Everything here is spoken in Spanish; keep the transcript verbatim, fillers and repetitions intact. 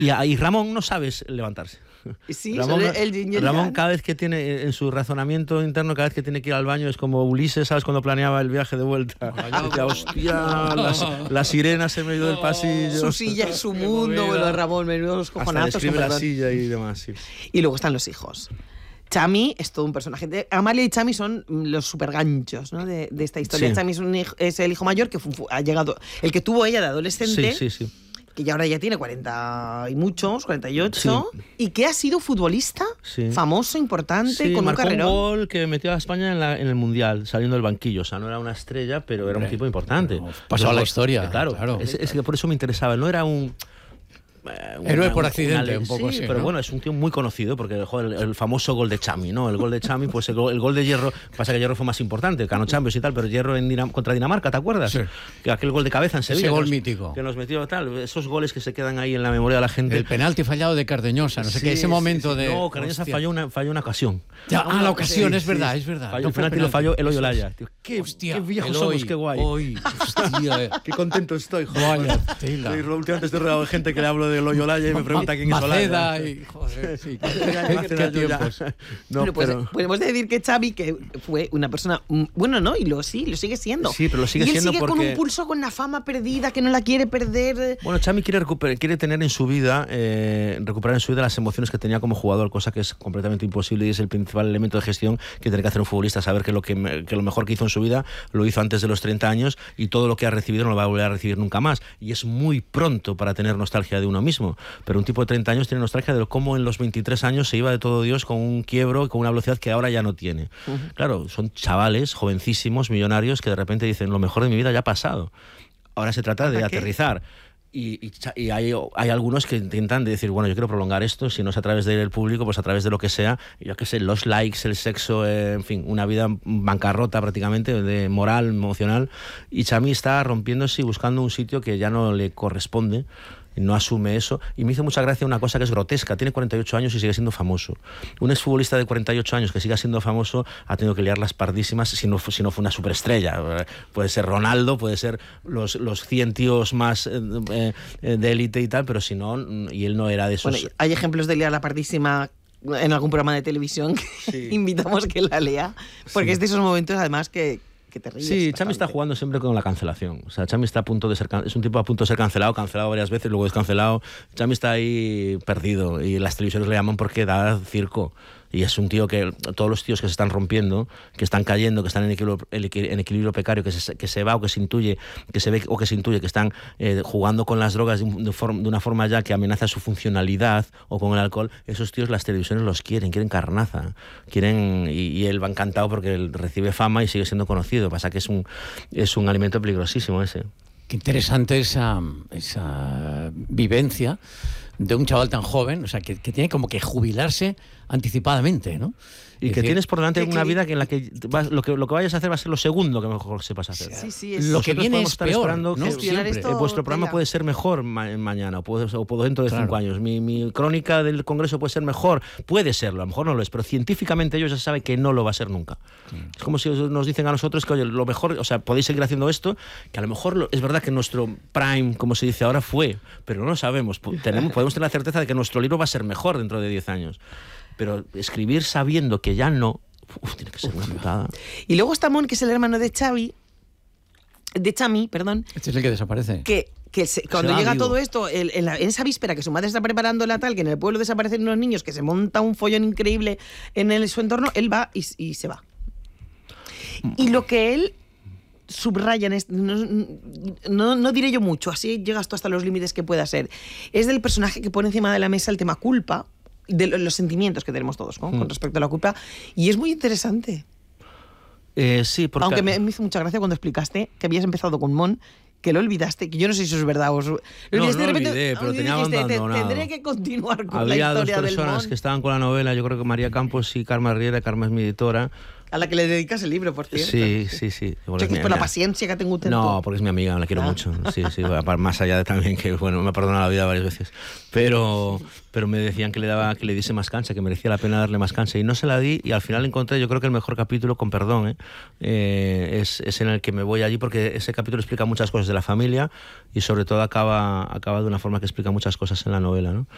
Y, y Ramón no sabes levantarse. Sí, Ramón, el, el Ramón cada vez que tiene, en su razonamiento interno, cada vez que tiene que ir al baño es como Ulises, ¿sabes? Cuando planeaba el viaje de vuelta. Decía, hostia, la, la sirena se me dio del pasillo. Su silla es su mundo, bueno, Ramón, menudo los cojonazos. Hasta describe la silla y demás, sí. Y luego están los hijos. Chami es todo un personaje. De, Amalia y Chami son los superganchos, ¿no? de, de esta historia. Sí. Chami es, un hijo, es el hijo mayor que fue, ha llegado, el que tuvo ella de adolescente. Sí, sí, sí. Que ya ahora ya tiene cuarenta y muchos, cuarenta y ocho, sí. Y que ha sido futbolista, sí. famoso, importante, sí, con un marcó carrerón. Un gol que metió a España en, la, en el Mundial, saliendo del banquillo. O sea, no era una estrella, pero era un tipo importante. No, pasó a la historia. Claro, claro. Es, es que por eso me interesaba. No era un... Una, héroe por accidente, un poco sí, así, pero ¿no? Bueno, es un tío muy conocido porque joder, el, el famoso gol de Chami, ¿no? El gol de Chami, pues el gol, el gol de Hierro, pasa que Hierro fue más importante, ganó Champions y tal, pero Hierro en Dinam contra Dinamarca, ¿te acuerdas? Sí. Que aquel gol de cabeza en Sevilla. Ese gol que nos, mítico. Que nos metió tal, esos goles que se quedan ahí en la memoria de la gente. El penalti fallado de Cardeñosa, no sé sí, qué, ese momento sí, sí. de... No, Cardeñosa falló una, falló una ocasión. Ya, ah, la ocasión, sí, es verdad, sí. es verdad. Falló, no el penalti lo falló Eloy Olaya. Qué, hostia, qué viejos Eloy, somos, qué guay. Hoy, hostia, qué contento estoy, joder. Vaya, últimamente estoy rodeado de gente que le hablo de Eloy Olaya y me pregunta quién es Olaya. Y, joder, sí, qué, qué, qué tiempos. No, pero, pues, pero podemos decir que Xavi, que fue una persona, bueno, ¿no? Y lo sí, lo sigue siendo. Sí, pero lo sigue y él siendo sigue porque... con un pulso, con la fama perdida, que no la quiere perder. Bueno, Xavi quiere, recuperar, quiere tener en su vida, eh, recuperar en su vida las emociones que tenía como jugador, cosa que es completamente imposible y es el principal elemento de gestión que tiene que hacer un futbolista, saber que lo, que, que lo mejor que hizo en su vida lo hizo antes de los treinta años y todo lo que ha recibido no lo va a volver a recibir nunca más. Y es muy pronto para tener nostalgia de uno mismo, pero un tipo de treinta años tiene nostalgia de cómo en los veintitrés años se iba de todo Dios con un quiebro y con una velocidad que ahora ya no tiene. Uh-huh. Claro, son chavales jovencísimos, millonarios, que de repente dicen, lo mejor de mi vida ya ha pasado. Ahora se trata de qué? aterrizar. Y, y, y hay, hay algunos que intentan decir, bueno, yo quiero prolongar esto, si no es a través del público, pues a través de lo que sea, yo qué sé, los likes, el sexo, eh, en fin, una vida bancarrota prácticamente, de moral, emocional. Y Xavi está rompiéndose y buscando un sitio que ya no le corresponde, no asume eso, y me hizo mucha gracia una cosa que es grotesca. Tiene cuarenta y ocho años y sigue siendo famoso. Un exfutbolista de cuarenta y ocho años que siga siendo famoso ha tenido que liar las pardísimas si no, si no fue una superestrella. Puede ser Ronaldo, puede ser los, los cien tíos más eh, de élite y tal, pero si no, y él no era de esos. Bueno, hay ejemplos de liar la pardísima en algún programa de televisión que sí. invitamos que la lea, porque sí. es de esos momentos además que que te ríes. Sí, Xavi está jugando siempre con la cancelación. O sea, Xavi está a punto de ser es un tipo a punto de ser cancelado, cancelado varias veces, luego descancelado. Xavi está ahí perdido y las televisiones le llaman porque da circo. Y es un tío que todos los tíos que se están rompiendo, que están cayendo, que están en equilibrio, en equilibrio precario, que se, que se va o que se intuye, que se ve o que se intuye que están eh, jugando con las drogas de, un, de, form, de una forma ya que amenaza su funcionalidad o con el alcohol, esos tíos las televisiones los quieren, quieren carnaza, quieren y, y él va encantado porque él recibe fama y sigue siendo conocido. Pasa que es un es un alimento peligrosísimo ese. Qué interesante esa esa vivencia de un chaval tan joven, o sea, que, que tiene como que jubilarse anticipadamente, ¿no? Y es que decir, tienes por delante una vida que en la que, vas, lo que lo que vayas a hacer va a ser lo segundo que mejor sepas hacer. Sí, sí, es lo que viene es peor, ¿no? Que esto, vuestro programa puede ser mejor ma mañana o, puede, o puedo dentro de claro. cinco años. Mi, mi crónica del Congreso puede ser mejor, puede serlo, a lo mejor no lo es, pero científicamente ellos ya saben que no lo va a ser nunca. Sí. Es como si nos dicen a nosotros que, oye, lo mejor, o sea, podéis seguir haciendo esto, que a lo mejor lo, es verdad que nuestro prime, como se dice ahora, fue, pero no lo sabemos. Tenemos, podemos tener la certeza de que nuestro libro va a ser mejor dentro de diez años. Pero escribir sabiendo que ya no, uf, tiene que ser una putada. Y luego está Mon, que es el hermano de Xavi, de Chami, perdón. Este es el que desaparece. Que, que se, cuando se llega vivo. todo esto, el, en, la, en esa víspera que su madre está preparando la tal, que en el pueblo desaparecen unos niños, que se monta un follón increíble en el, su entorno, él va y, y se va. Y lo que él subraya, en este, no, no, no diré yo mucho, así llegas tú hasta los límites que pueda ser, es del personaje que pone encima de la mesa el tema culpa, de los sentimientos que tenemos todos, ¿no? mm. con respecto a la culpa, y es muy interesante. Eh, sí, porque... Aunque me, me hizo mucha gracia cuando explicaste que habías empezado con Mon, que lo olvidaste, que yo no sé si eso es verdad. O... Lo no, no de repente, lo olvidé, pero tenía abandonado. Tendré que continuar con Había la historia dos del personas Mon. que estaban con la novela, yo creo que María Campos y Carmen Riera. Carmen es mi editora. A la que le dedicas el libro, por cierto. Sí, sí, sí. Bueno, es por la paciencia que tengo usted. No, porque es mi amiga, la quiero ah. mucho. Sí, sí, más allá de también que, bueno, me ha perdonado la vida varias veces. Pero, pero me decían que le daba, que le diese más cancha, que merecía la pena darle más cancha. Y no se la di, y al final encontré, yo creo que el mejor capítulo, con perdón, ¿eh? Eh, es, es en el que me voy allí, porque ese capítulo explica muchas cosas de la familia y sobre todo acaba, acaba de una forma que explica muchas cosas en la novela, ¿no?